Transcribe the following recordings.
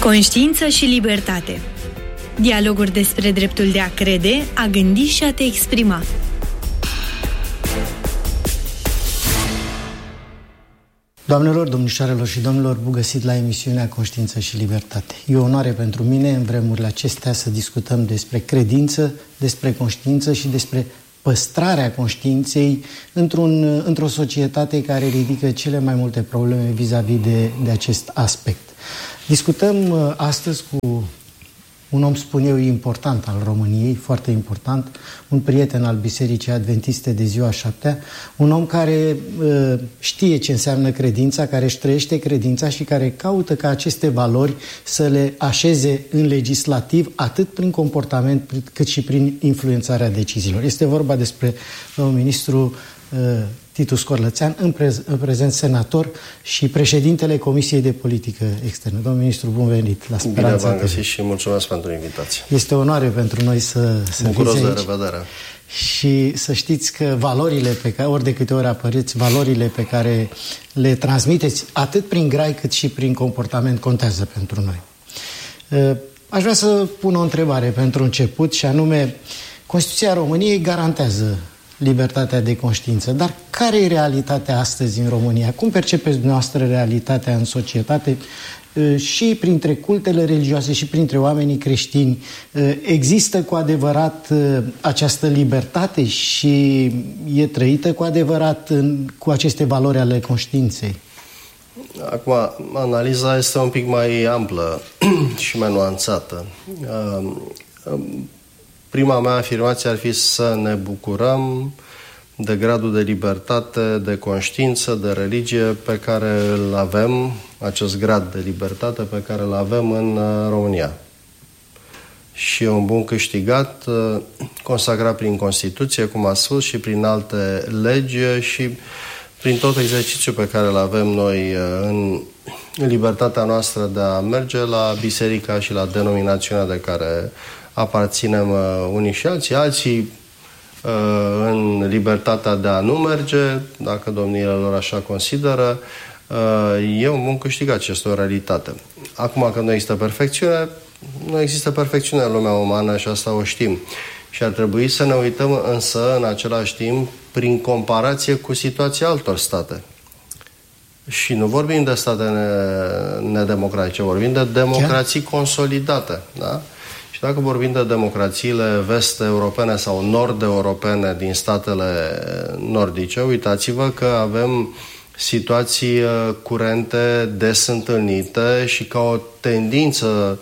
Conștiință și libertate. Dialoguri despre dreptul de a crede, a gândi și a te exprima. Doamnelor, domnișoarelor și domnilor, bun găsit la emisiunea Conștiință și Libertate. E o onoare pentru mine în vremurile acestea să discutăm despre credință, despre conștiință și despre păstrarea conștiinței într-o societate care ridică cele mai multe probleme vis-a-vis de acest aspect. Discutăm astăzi cu un om, spun eu, important al României, foarte important, un prieten al Bisericii Adventiste de ziua 7-a, un om care știe ce înseamnă credința, care își trăiește credința și care caută ca aceste valori să le așeze în legislativ, atât prin comportament cât și prin influențarea deciziilor. Este vorba despre domnul ministru Titu Scorlățean, în prezent senator și președintele Comisiei de Politică Externă. Domnul ministru, bun venit la Speranța. Bine v-am găsit și mulțumesc pentru invitație. Este o onoare pentru noi să bucuros fiți de aici. revedere. Și să știți că valorile pe care, ori de câte ori apăreți, valorile pe care le transmiteți, atât prin grai cât și prin comportament, contează pentru noi. Aș vrea să pun o întrebare pentru început, și anume, Constituția României garantează libertatea de conștiință. Dar care e realitatea astăzi în România? Cum percepeți dumneavoastră realitatea în societate și printre cultele religioase și printre oamenii creștini? Există cu adevărat această libertate și e trăită cu adevărat cu aceste valori ale conștiinței? Acum, analiza este un pic mai amplă și mai nuanțată. Prima mea afirmație ar fi să ne bucurăm de gradul de libertate, de conștiință, de religie pe care îl avem, acest grad de libertate pe care îl avem în România. Și e un bun câștigat, consacrat prin Constituție, cum a spus, și prin alte legi și prin tot exercițiul pe care îl avem noi în libertatea noastră de a merge la biserica și la denominațiunea de care aparținem unii și alții în libertatea de a nu merge, dacă domniile lor așa consideră. E un bun câștigat și este o realitate. Acum, că nu există perfecțiune, nu există perfecțiune în lumea umană și asta o știm. Și ar trebui să ne uităm însă în același timp prin comparație cu situația altor state. Și nu vorbim de state nedemocratice, vorbim de democrații consolidate, da? Și dacă vorbim de democrațiile vest-europene sau nord-europene din statele nordice, uitați-vă că avem situații curente, des întâlnite și ca o tendință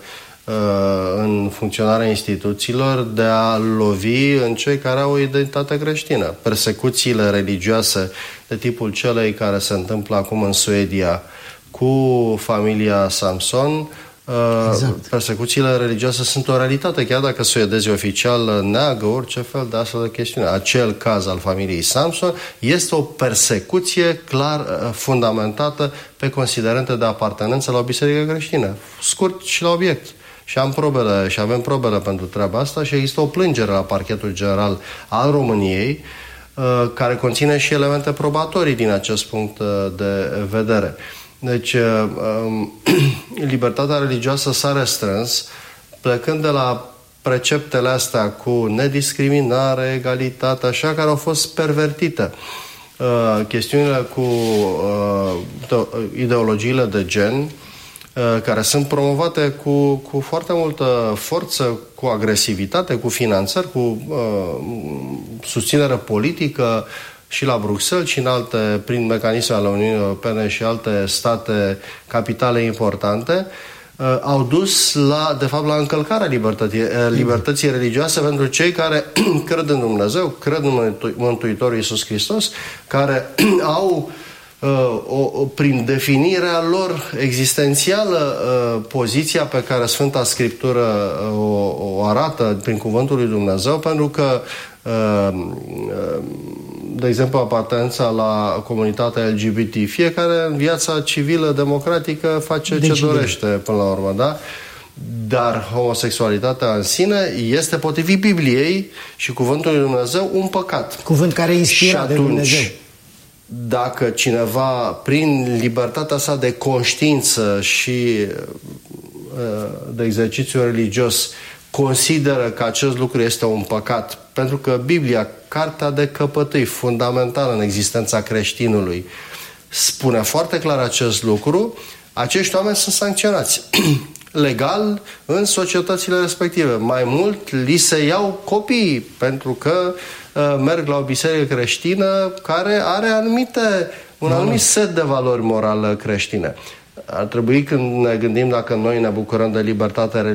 în funcționarea instituțiilor de a lovi în cei care au o identitate creștină. Persecuțiile religioase de tipul celei care se întâmplă acum în Suedia cu familia Samson. Exact. Persecuțiile religioase sunt o realitate, chiar dacă suedezii oficial neagă orice fel de astfel de chestiune. Acel caz al familiei Samson este o persecuție clar fundamentată pe considerente de apartenență la o biserică creștină. Scurt și la obiect. Și avem probele pentru treaba asta și există o plângere la Parchetul General al României care conține și elemente probatorii din acest punct de vedere. Deci, libertatea religioasă s-a restrâns, plecând de la preceptele astea cu nediscriminare, egalitate, așa, care au fost pervertite. Chestiunile cu ideologiile de gen, care sunt promovate cu foarte multă forță, cu agresivitate, cu finanțări, cu susținere politică, și la Bruxelles și în alte, prin mecanisme ale Uniunii Europene și alte state capitale importante, au dus de fapt la încălcarea libertății religioase pentru cei care cred în Dumnezeu, cred în Mântuitorul Iisus Hristos, care au prin definirea lor existențială poziția pe care Sfânta Scriptură o arată prin Cuvântul lui Dumnezeu, pentru că de exemplu, apartenența la comunitatea LGBT. Fiecare în viața civilă, democratică, face ce dorește până la urmă, da? Dar homosexualitatea în sine este, potrivit Bibliei și Cuvântul lui Dumnezeu, un păcat. Cuvânt care e inspirat de Dumnezeu. Dacă cineva, prin libertatea sa de conștiință și de exercițiu religios consideră că acest lucru este un păcat, pentru că Biblia, cartea de căpătâi, fundamentală în existența creștinului, spune foarte clar acest lucru, acești oameni sunt sancționați legal în societățile respective. Mai mult, li se iau copiii pentru că merg la o biserică creștină care are un anumit set de valori morale creștine. Ar trebui, când ne gândim dacă noi ne bucurăm de libertate